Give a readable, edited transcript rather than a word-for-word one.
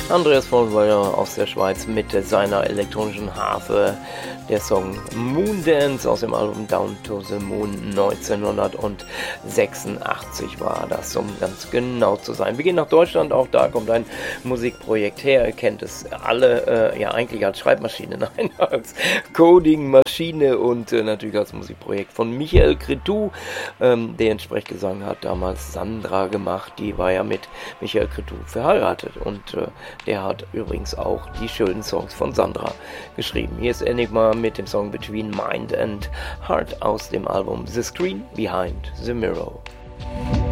Andreas Vollweiler aus der Schweiz mit seiner elektronischen Harfe. Der Song Moondance aus dem Album Down to the Moon 1986 war das, um ganz genau zu sein. Wir gehen nach Deutschland, auch da kommt ein Musikprojekt her. Ihr kennt es alle, ja eigentlich als Schreibmaschine, nein, als Coding-Maschine und natürlich als Musikprojekt von Michael Cretu, der in Sprechgesang hat damals Sandra gemacht. Die war ja mit Michael Cretu verheiratet und der hat übrigens auch die schönen Songs von Sandra geschrieben. Hier ist Enigma mit dem Song Between Mind and Heart aus dem Album The Screen Behind the Mirror.